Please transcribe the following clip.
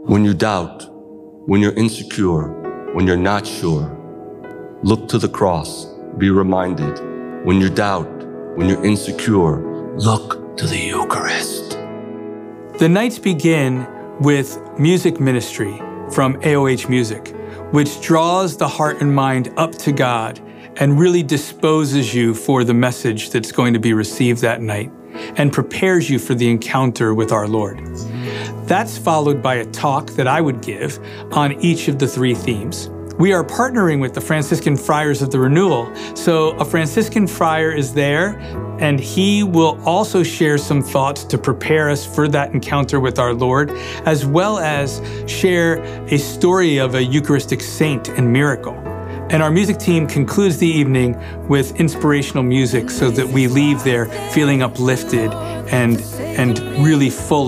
When you doubt, when you're insecure, when you're not sure, look to the cross, be reminded. When you doubt, when you're insecure, look to the Eucharist. The nights begin with music ministry from AOH Music, which draws the heart and mind up to God and really disposes you for the message that's going to be received that night and prepares you for the encounter with our Lord. That's followed by a talk that I would give on each of the 3 themes. We are partnering with the Franciscan Friars of the Renewal, so a Franciscan friar is there, and he will also share some thoughts to prepare us for that encounter with our Lord, as well as share a story of a Eucharistic saint and miracle. And our music team concludes the evening with inspirational music so that we leave there feeling uplifted and really full